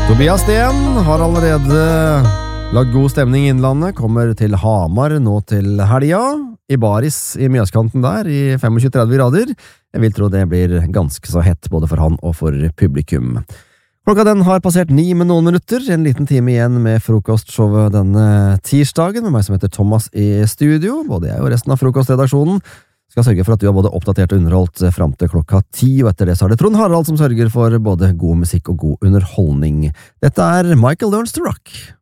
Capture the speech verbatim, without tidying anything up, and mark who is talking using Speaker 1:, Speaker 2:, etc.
Speaker 1: Tobias Sten har allerede lagt god stemning i innlandet, kommer til Hamar nå til helga, i baris i Mjøskanten der, i tjuefem til tretti grader. Jeg vil tro det blir ganske så hett både for han og for publikum. Klokka den har passert ni med noen minutter, en liten time igjen med frokostshowet denne tirsdagen, med meg som heter Thomas i studio. Både jeg og resten av frokostredaksjonen skal sørge for at du har både oppdatert og underholdt frem til klokka ti, og etter det så er det Trond Harald som sørger for både god musikk og god underholdning. Dette er Michael Learns to Rock.